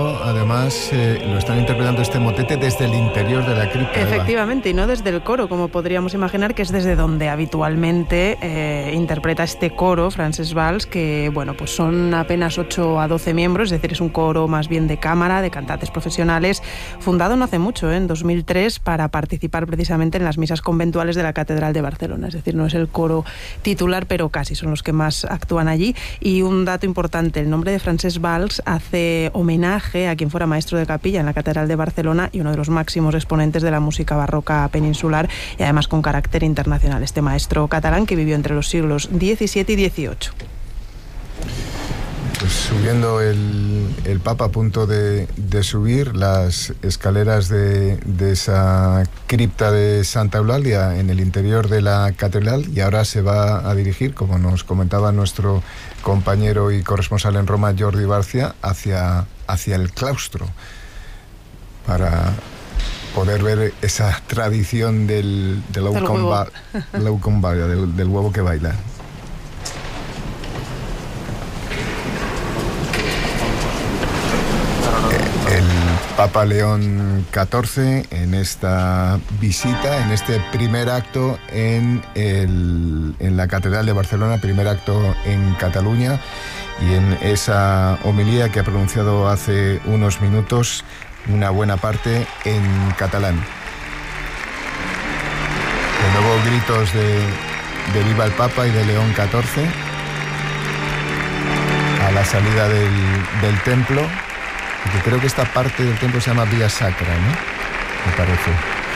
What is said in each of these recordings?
Además, lo están interpretando este motete desde el interior de la cripta. Efectivamente, y no desde el coro, como podríamos imaginar, que es desde donde habitualmente interpreta este coro, Francesc Valls, que bueno, pues son apenas 8 a 12 miembros, es decir, es un coro más bien de cámara, de cantantes profesionales, fundado no hace mucho, en 2003, para participar precisamente en las misas conventuales de la Catedral de Barcelona. Es decir, no es el coro titular, pero casi son los que más actúan allí. Y un dato importante, el nombre de Francesc Valls hace homenaje a quien fuera maestro de capilla en la Catedral de Barcelona y uno de los máximos exponentes de la música barroca peninsular, y además con carácter internacional, este maestro catalán que vivió entre los siglos XVII y XVIII. Pues subiendo el Papa, a punto de subir las escaleras de esa cripta de Santa Eulàlia en el interior de la catedral, y ahora se va a dirigir, como nos comentaba nuestro compañero y corresponsal en Roma, Jordi Barcia, hacia el claustro, para poder ver esa tradición del huevo que baila. El Papa León XIV, en esta visita, en este primer acto en la Catedral de Barcelona, primer acto en Cataluña, y en esa homilía que ha pronunciado hace unos minutos, una buena parte en catalán. De nuevo gritos de Viva el Papa y de León XIV a la salida del templo, que creo que esta parte del templo se llama Vía Sacra, ¿no? Me parece.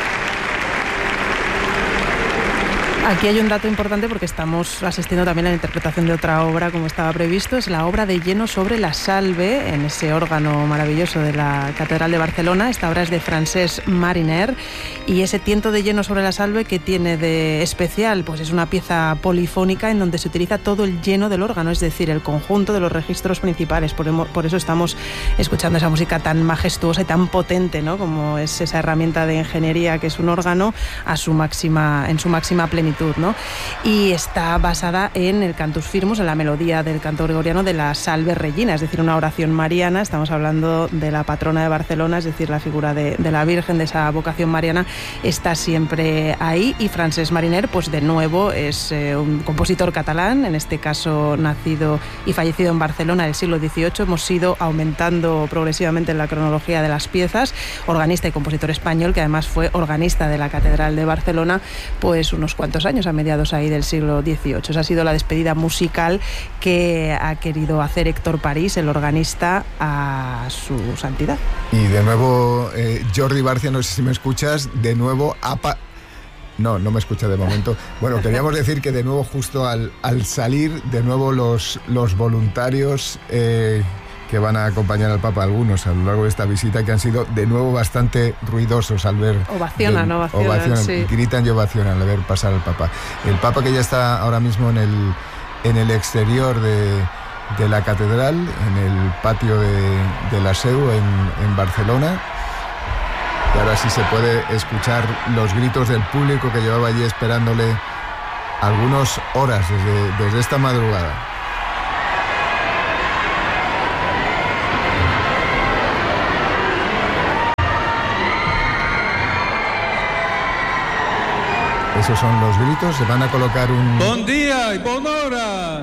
Aquí hay un dato importante porque estamos asistiendo también a la interpretación de otra obra como estaba previsto. Es la obra de Lleno sobre la Salve, en ese órgano maravilloso de la Catedral de Barcelona. Esta obra es de Francesc Mariner, y ese tiento de Lleno sobre la Salve, que tiene de especial, pues es una pieza polifónica en donde se utiliza todo el lleno del órgano, es decir, el conjunto de los registros principales. Por eso estamos escuchando esa música tan majestuosa y tan potente, ¿no? Como es esa herramienta de ingeniería que es un órgano en su máxima plenitud, ¿no? Y está basada en el Cantus Firmus, en la melodía del canto gregoriano de la Salve Regina, es decir, una oración mariana. Estamos hablando de la patrona de Barcelona, es decir, la figura de la Virgen, de esa vocación mariana, está siempre ahí. Y Francesc Mariner, pues de nuevo, es un compositor catalán, en este caso nacido y fallecido en Barcelona en el siglo XVIII. Hemos ido aumentando progresivamente en la cronología de las piezas. Organista y compositor español, que además fue organista de la Catedral de Barcelona pues unos cuantos años, a mediados ahí del siglo XVIII. Esa ha sido la despedida musical que ha querido hacer Héctor París, el organista, a su santidad. Y de nuevo, Jordi Barcia, no sé si me escuchas, de nuevo No me escucha de momento. Bueno, queríamos decir que de nuevo, justo al salir, de nuevo los voluntarios que van a acompañar al Papa, algunos a lo largo de esta visita, que han sido de nuevo bastante ruidosos al ver... Ovacionan, sí. Gritan y ovacionan al ver pasar al Papa. El Papa, que ya está ahora mismo en el exterior de la catedral, en el patio de la Seu, en Barcelona. Y ahora sí se puede escuchar los gritos del público que llevaba allí esperándole algunas horas desde esta madrugada. Esos son los gritos, se van a colocar un... Bon dia i bona hora!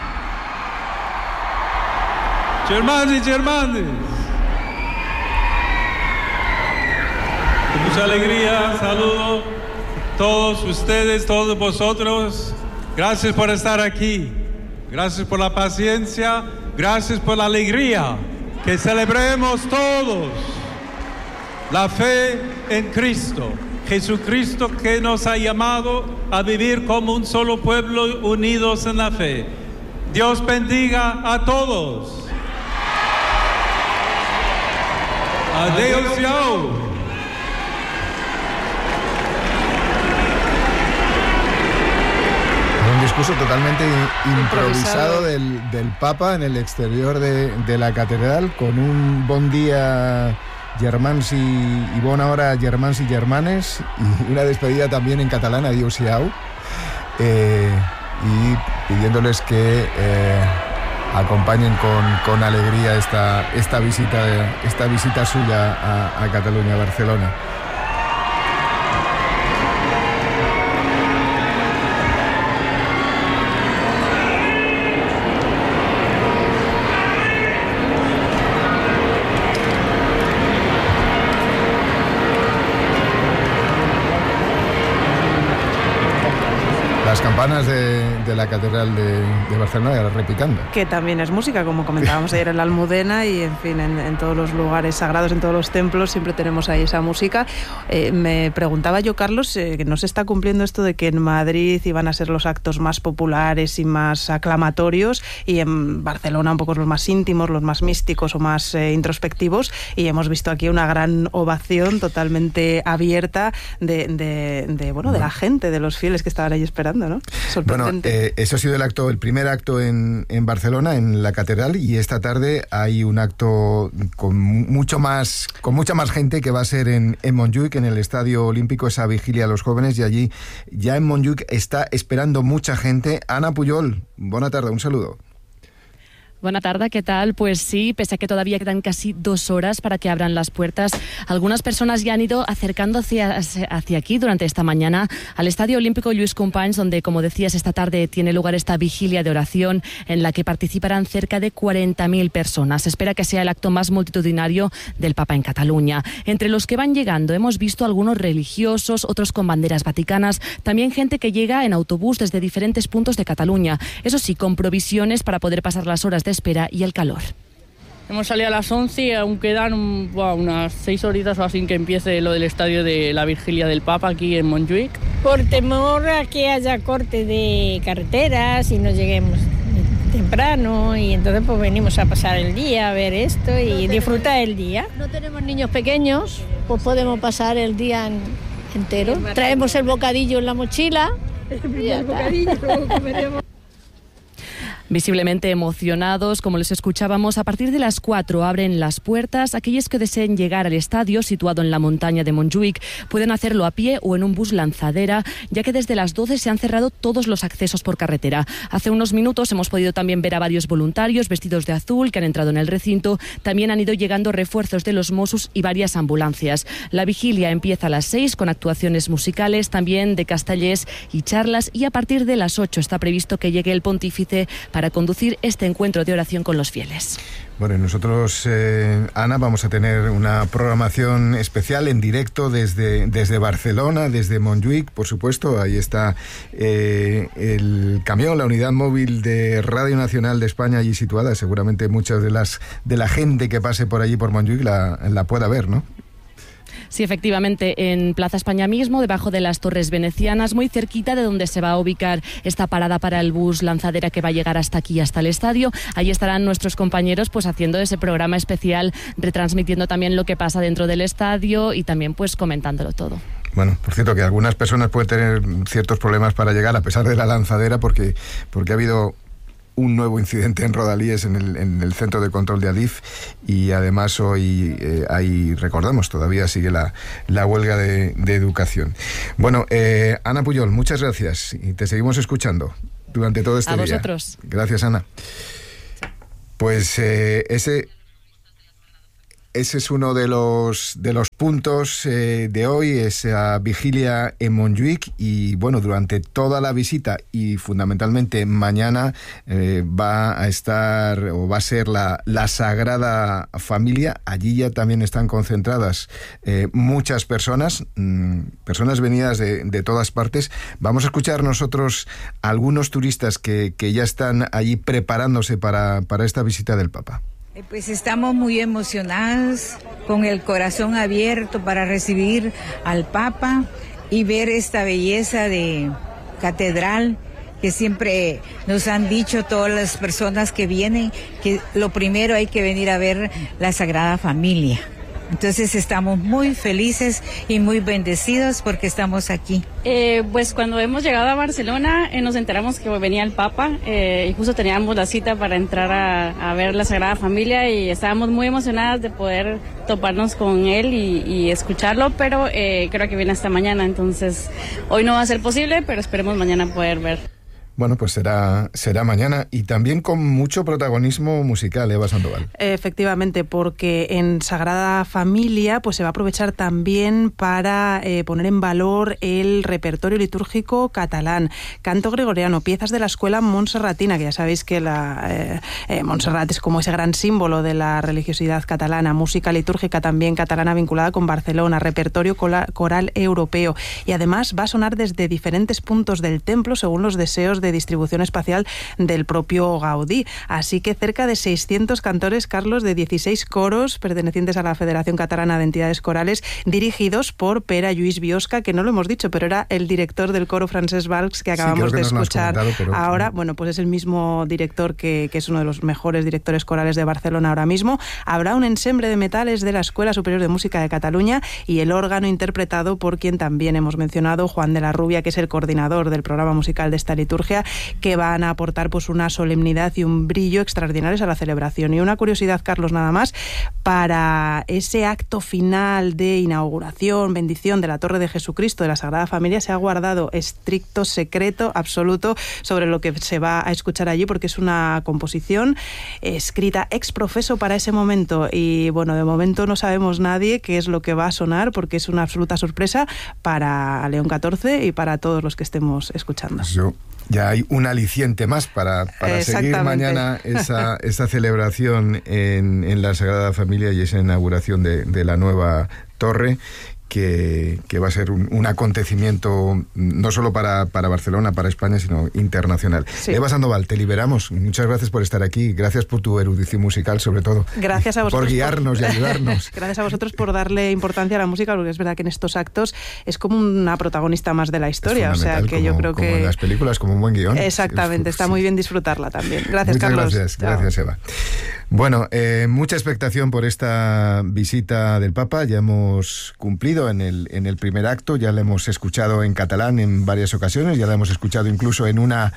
Germans y germanes, con mucha alegría saludo a todos ustedes, todos vosotros. Gracias por estar aquí, gracias por la paciencia, gracias por la alegría. Que celebremos todos la fe en Cristo. Jesucristo, que nos ha llamado a vivir como un solo pueblo, unidos en la fe. Dios bendiga a todos. Adeu-siau. Un discurso totalmente improvisado del Papa en el exterior de la catedral, con un bon día germans y bona hora germans y germanes, y una despedida también en catalán, adeu-siau, y pidiéndoles que acompañen con alegría esta visita suya a Cataluña, a Barcelona. Las campanas de la Catedral de Barcelona repicando. Que también es música, como comentábamos ayer en la Almudena y en fin, en todos los lugares sagrados, en todos los templos, siempre tenemos ahí esa música. Me preguntaba yo, Carlos, que no se está cumpliendo esto de que en Madrid iban a ser los actos más populares y más aclamatorios y en Barcelona un poco los más íntimos, los más místicos o más introspectivos, y hemos visto aquí una gran ovación totalmente abierta de la gente, de los fieles que estaban ahí esperando, ¿no? Sorprendente. Bueno, eso ha sido el primer acto en Barcelona, en la Catedral, y esta tarde hay un acto con mucha más gente que va a ser en Montjuïc, en el Estadio Olímpico, esa vigilia a los jóvenes, y allí ya en Montjuïc está esperando mucha gente. Ana Pujol, buena tarde, un saludo. Buena tarde, ¿qué tal? Pues sí, pese a que todavía quedan casi 2 horas para que abran las puertas, algunas personas ya han ido acercándose hacia aquí durante esta mañana al Estadio Olímpico Lluís Companys, donde, como decías, esta tarde tiene lugar esta vigilia de oración en la que participarán cerca de 40.000 personas. Se espera que sea el acto más multitudinario del Papa en Cataluña. Entre los que van llegando hemos visto algunos religiosos, otros con banderas vaticanas, también gente que llega en autobús desde diferentes puntos de Cataluña. Eso sí, con provisiones para poder pasar las horas de espera y el calor. Hemos salido a las 11 y aún quedan unas 6 horitas o así que empiece lo del estadio de la Vigilia del Papa aquí en Montjuïc. Por temor a que haya corte de carreteras y no lleguemos temprano, y entonces pues venimos a pasar el día, a ver esto y disfrutar el día. No tenemos niños pequeños, pues podemos pasar el día entero. Traemos el bocadillo en la mochila. El bocadillo, luego comeremos. Visiblemente emocionados, como les escuchábamos, a partir de las 4 abren las puertas. Aquellos que deseen llegar al estadio, situado en la montaña de Montjuïc, pueden hacerlo a pie o en un bus lanzadera, ya que desde las 12 se han cerrado todos los accesos por carretera. Hace unos minutos hemos podido también ver a varios voluntarios vestidos de azul que han entrado en el recinto. También han ido llegando refuerzos de los Mossos y varias ambulancias. La vigilia empieza a las 6 con actuaciones musicales, también de castellers y charlas, y a partir de las 8 está previsto que llegue el pontífice para conducir este encuentro de oración con los fieles. Bueno, nosotros, Ana, vamos a tener una programación especial en directo desde Barcelona, desde Montjuïc, por supuesto. Ahí está el camión, la unidad móvil de Radio Nacional de España allí situada. Seguramente muchas de la gente que pase por allí, por Montjuïc, la pueda ver, ¿no? Sí, efectivamente, en Plaza España mismo, debajo de las Torres Venecianas, muy cerquita de donde se va a ubicar esta parada para el bus lanzadera que va a llegar hasta aquí, hasta el estadio. Allí estarán nuestros compañeros pues haciendo ese programa especial, retransmitiendo también lo que pasa dentro del estadio y también pues comentándolo todo. Bueno, por cierto, que algunas personas pueden tener ciertos problemas para llegar a pesar de la lanzadera porque ha habido un nuevo incidente en Rodalies, en el centro de control de Adif, y además hoy ahí, recordamos, todavía sigue la huelga de educación. Bueno, Ana Pujol, muchas gracias y te seguimos escuchando durante todo este día. A vosotros. Gracias, Ana. Pues ese es uno de los puntos de hoy, esa vigilia en Montjuïc, y bueno, durante toda la visita y fundamentalmente mañana va a ser la Sagrada Familia. Allí ya también están concentradas muchas personas venidas de todas partes. Vamos a escuchar nosotros a algunos turistas que ya están allí preparándose para esta visita del Papa. Pues estamos muy emocionados, con el corazón abierto para recibir al Papa y ver esta belleza de catedral que siempre nos han dicho todas las personas que vienen, que lo primero hay que venir a ver la Sagrada Familia. Entonces estamos muy felices y muy bendecidos porque estamos aquí. Pues cuando hemos llegado a Barcelona nos enteramos que venía el Papa y justo teníamos la cita para entrar a ver la Sagrada Familia y estábamos muy emocionadas de poder toparnos con él y escucharlo, pero creo que viene hasta mañana, entonces hoy no va a ser posible, pero esperemos mañana poder ver. Bueno, pues será mañana y también con mucho protagonismo musical, Eva Sandoval. Efectivamente, porque en Sagrada Familia pues se va a aprovechar también para poner en valor el repertorio litúrgico catalán, canto gregoriano, piezas de la escuela montserratina, que ya sabéis que Montserrat es como ese gran símbolo de la religiosidad catalana, música litúrgica también catalana vinculada con Barcelona, repertorio coral europeo, y además va a sonar desde diferentes puntos del templo según los deseos de distribución espacial del propio Gaudí. Así que cerca de 600 cantores, Carlos, de 16 coros pertenecientes a la Federación Catalana de Entidades Corales, dirigidos por Pere Lluís Biosca, que no lo hemos dicho, pero era el director del coro Francesc Valls que acabamos de escuchar ahora. Bueno, pues es el mismo director que es uno de los mejores directores corales de Barcelona ahora mismo. Habrá un ensemble de metales de la Escuela Superior de Música de Cataluña y el órgano interpretado por quien también hemos mencionado, Juan de la Rubia, que es el coordinador del programa musical de esta liturgia, que van a aportar pues una solemnidad y un brillo extraordinarios a la celebración. Y una curiosidad, Carlos, nada más, para ese acto final de inauguración, bendición de la Torre de Jesucristo de la Sagrada Familia, se ha guardado estricto secreto absoluto sobre lo que se va a escuchar allí, porque es una composición escrita ex profeso para ese momento. Y bueno, de momento no sabemos nadie qué es lo que va a sonar, porque es una absoluta sorpresa para León XIV y para todos los que estemos escuchando. Ya hay un aliciente más para seguir mañana esa celebración en la Sagrada Familia y esa inauguración de la nueva torre, que va a ser un acontecimiento no solo para Barcelona, para España, sino internacional. Sí. Eva Sandoval, te liberamos. Muchas gracias por estar aquí. Gracias por tu erudición musical, sobre todo. Gracias a vosotros. Por guiarnos y ayudarnos. Gracias a vosotros por darle importancia a la música, porque es verdad que en estos actos es como una protagonista más de la historia. O sea, que yo creo que... Como en las películas, como un buen guión. Exactamente, está muy bien disfrutarla también. Gracias, muchas Carlos. Gracias, Eva. Bueno, mucha expectación por esta visita del Papa. Ya hemos cumplido en el primer acto, ya la hemos escuchado en catalán en varias ocasiones, ya la hemos escuchado incluso en una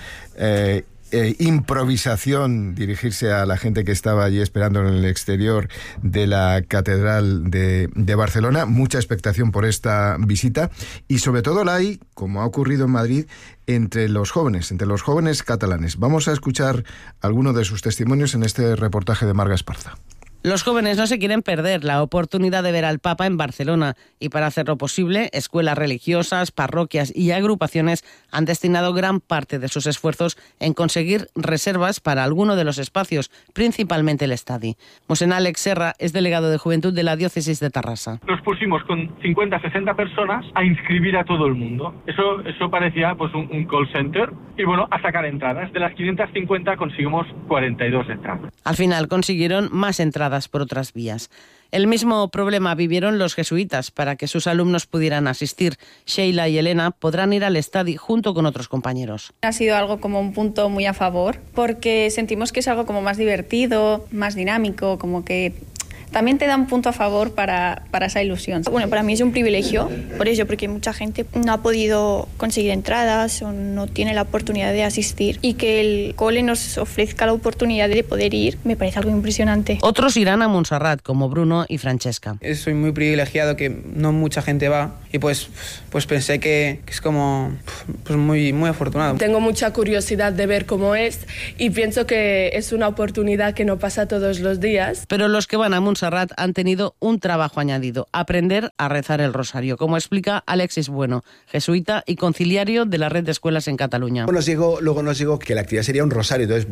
improvisación dirigirse a la gente que estaba allí esperando en el exterior de la Catedral de Barcelona. Mucha expectación por esta visita y sobre todo la hay, como ha ocurrido en Madrid, entre los jóvenes catalanes. Vamos a escuchar algunos de sus testimonios en este reportaje de Marga Esparza. Los jóvenes no se quieren perder la oportunidad de ver al Papa en Barcelona y para hacerlo posible, escuelas religiosas, parroquias y agrupaciones han destinado gran parte de sus esfuerzos en conseguir reservas para alguno de los espacios, principalmente el Estadi. Mosén Alex Serra es delegado de Juventud de la Diócesis de Tarrasa. Nos pusimos con 50, 60 personas a inscribir a todo el mundo. Eso parecía pues un call center y bueno, a sacar entradas. De las 550 conseguimos 42 entradas. Al final consiguieron más entradas por otras vías. El mismo problema vivieron los jesuitas. Para que sus alumnos pudieran asistir, Sheila y Elena podrán ir al Estadi junto con otros compañeros. Ha sido algo como un punto muy a favor, porque sentimos que es algo como más divertido, más dinámico, como que también te da un punto a favor para esa ilusión. Bueno, para mí es un privilegio, por ello, porque mucha gente no ha podido conseguir entradas o no tiene la oportunidad de asistir, y que el cole nos ofrezca la oportunidad de poder ir, me parece algo impresionante. Otros irán a Montserrat, como Bruno y Francesca. Soy muy privilegiado, que no mucha gente va, y pues pensé que es como pues muy afortunado. Tengo mucha curiosidad de ver cómo es y pienso que es una oportunidad que no pasa todos los días. Pero los que van a Montserrat han tenido un trabajo añadido: aprender a rezar el rosario, como explica Alexis Bueno, jesuita y conciliario de la red de escuelas en Cataluña. Luego nos llegó que la actividad sería un rosario, entonces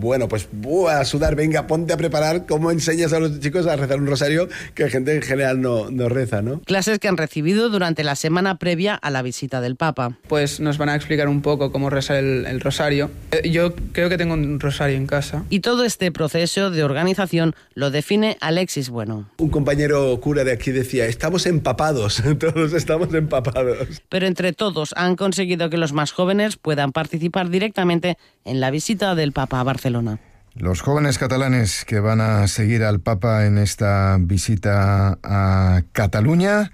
a sudar, venga, ponte a preparar cómo enseñas a los chicos a rezar un rosario que la gente en general no reza, ¿no? Clases que han recibido durante la semana previa a la visita del Papa. Pues nos van a explicar un poco cómo rezar el rosario. Yo creo que tengo un rosario en casa. Y todo este proceso de organización lo define Alexis Bueno. Un compañero cura de aquí decía, estamos empapados, todos estamos empapados. Pero entre todos han conseguido que los más jóvenes puedan participar directamente en la visita del Papa a Barcelona. Los jóvenes catalanes que van a seguir al Papa en esta visita a Cataluña.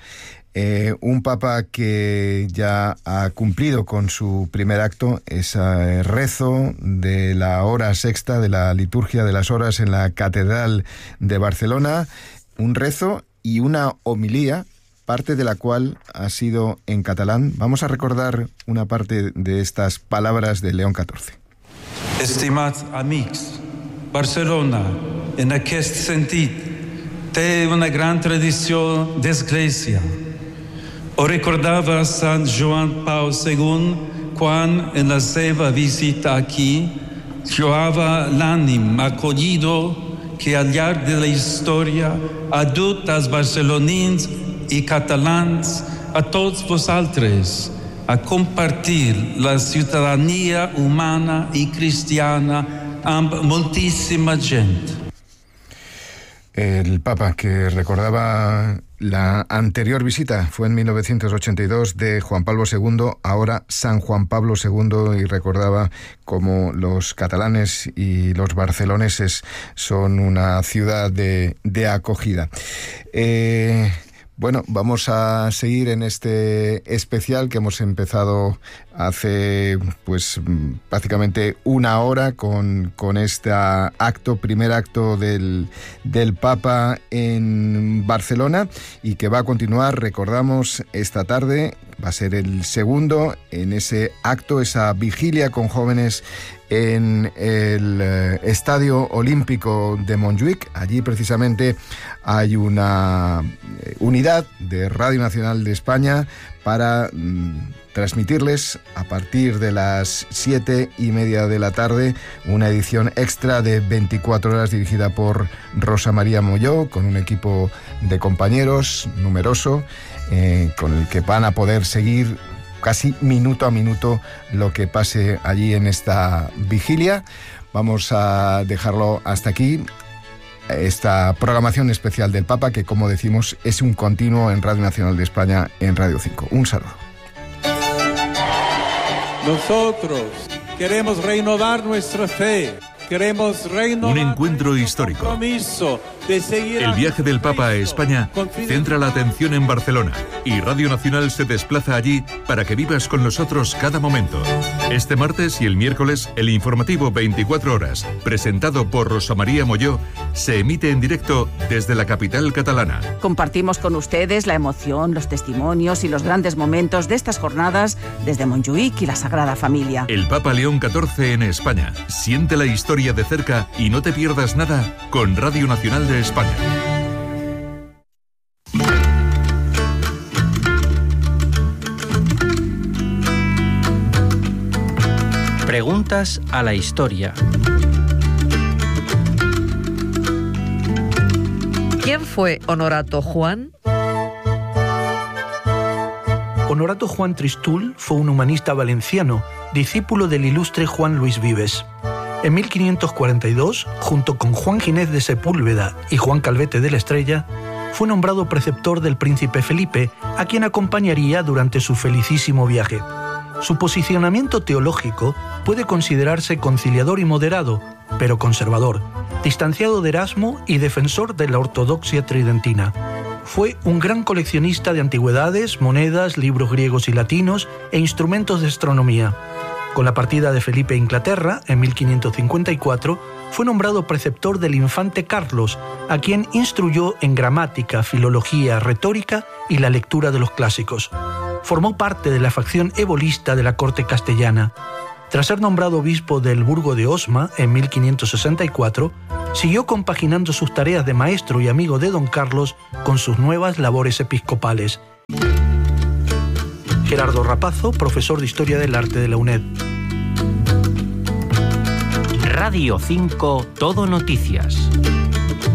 Un Papa que ya ha cumplido con su primer acto, ese rezo de la hora sexta, de la liturgia de las horas en la Catedral de Barcelona. Un rezo y una homilía, parte de la cual ha sido en catalán. Vamos a recordar una parte de estas palabras de León XIV. Estimats amics, Barcelona, en aquest sentit, té una gran tradició d'església. Ho recordava Sant Joan Pau II quan, en la seva visita aquí, trobava l'ànim acollido que al llarg de la història ha dut als barcelonins i catalans, a tots vosaltres, a compartir la ciutadania humana y cristiana amb moltíssima gent. El Papa, que recordaba la anterior visita, fue en 1982 de Juan Pablo II, ahora San Juan Pablo II, y recordaba cómo los catalanes y los barceloneses son una ciudad de acogida. Bueno, vamos a seguir en este especial que hemos empezado hace pues prácticamente una hora con este primer acto del Papa en Barcelona, y que va a continuar, recordamos, esta tarde. Va a ser el segundo en ese acto, esa vigilia con jóvenes en el Estadio Olímpico de Montjuïc. Allí precisamente hay una unidad de Radio Nacional de España para transmitirles a partir de las 7:30 de la tarde una edición extra de 24 horas dirigida por Rosa María Molló, con un equipo de compañeros numeroso, con el que van a poder seguir casi minuto a minuto lo que pase allí en esta vigilia. Vamos a dejarlo hasta aquí, esta programación especial del Papa, que, como decimos, es un continuo en Radio Nacional de España, en Radio 5. Un saludo. Nosotros queremos renovar nuestra fe. Queremos renovar un encuentro histórico. El viaje del Papa a España centra la atención en Barcelona, y Radio Nacional se desplaza allí para que vivas con nosotros cada momento. Este martes y el miércoles, el informativo 24 horas, presentado por Rosa María Molló, se emite en directo desde la capital catalana. Compartimos con ustedes la emoción, los testimonios y los grandes momentos de estas jornadas desde Montjuïc y la Sagrada Familia. El Papa León XIV en España. Siente la historia de cerca y no te pierdas nada con Radio Nacional de España. Preguntas a la historia. ¿Quién fue Honorato Juan? Honorato Juan Tristul fue un humanista valenciano, discípulo del ilustre Juan Luis Vives. En 1542, junto con Juan Ginés de Sepúlveda y Juan Calvete de la Estrella, fue nombrado preceptor del príncipe Felipe, a quien acompañaría durante su felicísimo viaje. Su posicionamiento teológico puede considerarse conciliador y moderado, pero conservador, distanciado de Erasmo y defensor de la ortodoxia tridentina. Fue un gran coleccionista de antigüedades, monedas, libros griegos y latinos e instrumentos de astronomía. Con la partida de Felipe a Inglaterra, en 1554, fue nombrado preceptor del infante Carlos, a quien instruyó en gramática, filología, retórica y la lectura de los clásicos. Formó parte de la facción ebolista de la corte castellana. Tras ser nombrado obispo del Burgo de Osma en 1564, siguió compaginando sus tareas de maestro y amigo de don Carlos con sus nuevas labores episcopales. Gerardo Rapazo, profesor de Historia del Arte de la UNED. Radio 5 Todo Noticias.